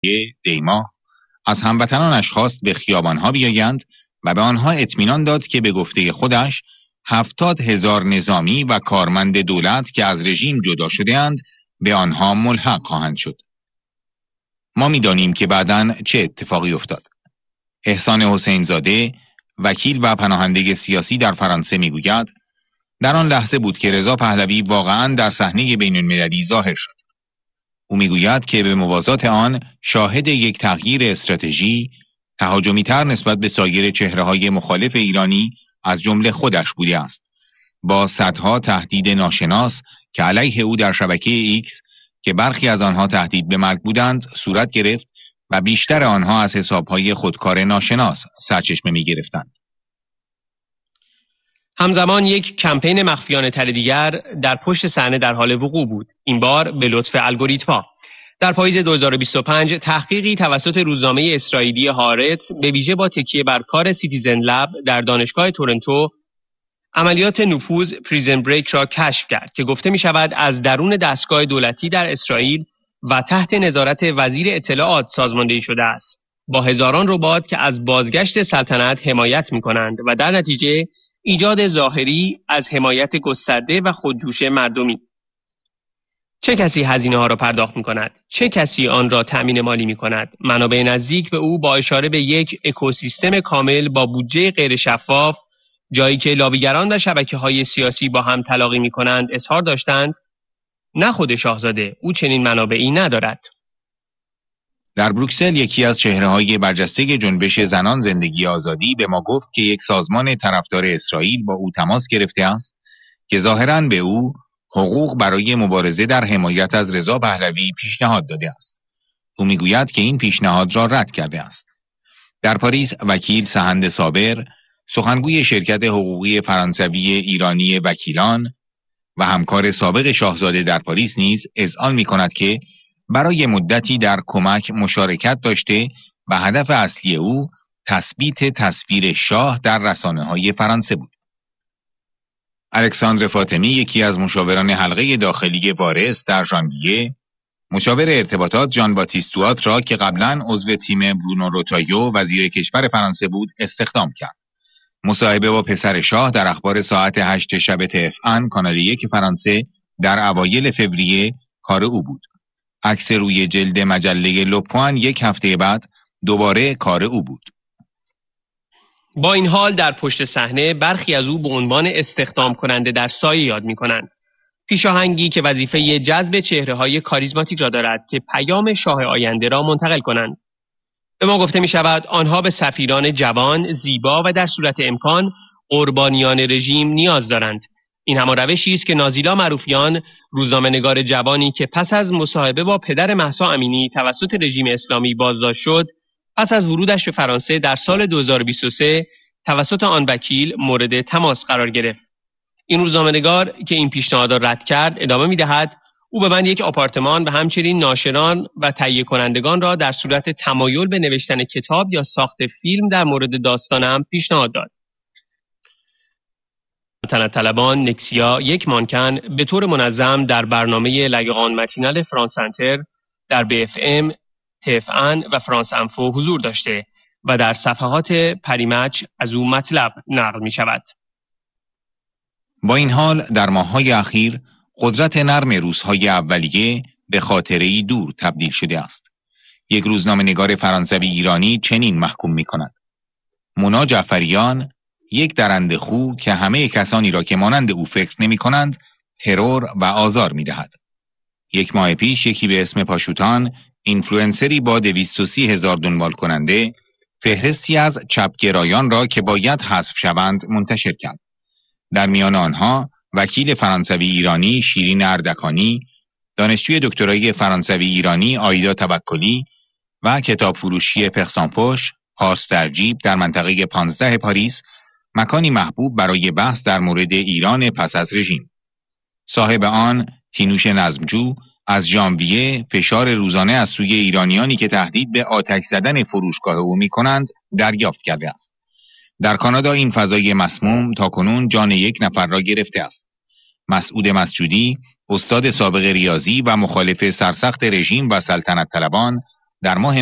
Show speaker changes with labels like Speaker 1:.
Speaker 1: دیما از هموطنانش خواست به خیابانها بیایند و به آنها اطمینان داد که به گفته خودش 70,000 نظامی و کارمند دولت که از رژیم جدا شده‌اند به آنها ملحق خواهند شد. ما می‌دانیم که بعداً چه اتفاقی افتاد. احسان حسین زاده، وکیل و پناهنده سیاسی در فرانسه میگوید در آن لحظه بود که رضا پهلوی واقعاً در صحنه بین‌المللی ظاهر شد. او میگوید که به موازات آن شاهد یک تغییر استراتژی تهاجمی‌تر نسبت به سایر چهره‌های مخالف ایرانی از جمله خودش بوده است. با صدها تهدید ناشناس که علیه او در شبکه ایکس که برخی از آنها تهدید به مرگ بودند صورت گرفت و بیشتر آنها از حساب‌های خودکار ناشناس سرچشمه می‌گرفتند.
Speaker 2: همزمان یک کمپین مخفیانه تر دیگر در پشت صحنه در حال وقوع بود. این بار به لطف الگوریتم‌ها. در پاییز 2025 تحقیقی توسط روزنامه اسرائیلی هارتز به ویژه با تکیه بر کار سیتیزن لب در دانشگاه تورنتو عملیات نفوذ پریزن بریک را کشف کرد که گفته می شود از درون دستگاه دولتی در اسرائیل و تحت نظارت وزیر اطلاعات سازماندهی شده است، با هزاران ربات که از بازگشت سلطنت حمایت می کنند و در نتیجه ایجاد ظاهری از حمایت گسترده و خودجوش مردمی. چه کسی هزینه ها را پرداخت می کند؟ چه کسی آن را تأمین مالی می کند؟ منابع نزدیک به او با اشاره به یک اکوسیستم کامل با بودجه غیر شفاف، جایی که لابیگران و شبکه‌های سیاسی با هم تلاقی می کنند، اظهار داشتند نه خود شاهزاده، او چنین منابعی ندارد.
Speaker 1: در بروکسل یکی از چهره‌های برجسته جنبش زنان زندگی آزادی به ما گفت که یک سازمان طرفدار اسرائیل با او تماس گرفته است که ظاهراً به او حقوق برای مبارزه در حمایت از رضا پهلوی پیشنهاد داده است. او میگوید که این پیشنهاد را رد کرده است. در پاریس وکیل سهند صابر، سخنگوی شرکت حقوقی فرانسوی ایرانی وکیلان و همکار سابق شاهزاده در پاریس نیز اذعان می‌کند که برای مدتی در کمک مشارکت داشته و هدف اصلی او تثبیت تصویر شاه در رسانه‌های فرانسه بود. الکساندر فاطمی، یکی از مشاوران حلقه داخلی وارث در ژانویه، مشاور ارتباطات ژان باتیست توات را که قبلا عضو تیم برونو روتایو وزیر کشور فرانسه بود استخدام کرد. مصاحبه با پسر شاه در اخبار ساعت 8 شب TF1 کانال 1 فرانسه در اوایل فوریه کار او بود. عکس روی جلد مجله لوپوان یک هفته بعد دوباره کار او بود.
Speaker 2: با این حال در پشت صحنه برخی از او به عنوان استخدام کننده در سایه یاد می کنند. پیشاهنگی که وظیفه جذب چهره‌های کاریزماتیک را دارد که پیام شاه آینده را منتقل کنند. به ما گفته می شود آنها به سفیران جوان، زیبا و در صورت امکان قربانیان رژیم نیاز دارند. این همان روشی است که نازیلا معروفیان، روزنامه‌نگار جوانی که پس از مصاحبه با پدر مهسا امینی توسط رژیم اسلامی بازداشت شد، پس از ورودش به فرانسه در سال 2023 توسط آن وکیل مورد تماس قرار گرفت. این روزنامه‌نگار که این پیشنهاد را رد کرد ادامه می‌دهد او به من یک آپارتمان و همچنین ناشران و تهیه کنندگان را در صورت تمایل به نوشتن کتاب یا ساخت فیلم در مورد داستانم پیشنهاد داد. سلطنت طلبان نکسیا یک مانکن به طور منظم در برنامه لگران متینال فرانس انتر در BFM، TF1 و فرانس انفو حضور داشته و در صفحات پریمچ از او مطلب نقل می شود.
Speaker 1: با این حال در ماه‌های اخیر قدرت نرم روس‌های اولیه به خاطره‌ای دور تبدیل شده است. یک روزنامه‌نگار فرانسوی ایرانی چنین محکوم می‌کند: مونا جعفریان، یک درنده خو که همه کسانی را که مانند او فکر نمی‌کنند ترور و آزار می‌دهد. یک ماه پیش یکی به اسم پاشوتان، اینفلوئنسری با 230,000 دنبال کننده، فهرستی از چپگرایان را که باید حذف شوند منتشر کرد. در میان آنها وکیل فرانسوی ایرانی شیرین اردکانی، دانشجوی دکترای فرانسوی ایرانی آیدا توکلی و کتاب فروشی پرسانپوش پارس در جیب در منطقه 15 پاریس، مکانی محبوب برای بحث در مورد ایران پس از رژیم. صاحب آن، تینوش نظمجو، از ژانویه فشار روزانه از سوی ایرانیانی که تهدید به آتش زدن فروشگاه او می‌کنند دریافت کرده است. در کانادا این فضای مسموم تاکنون جان یک نفر را گرفته است. مسعود مسجودی، استاد سابق ریاضی و مخالف سرسخت رژیم و سلطنت طلبان، در ماه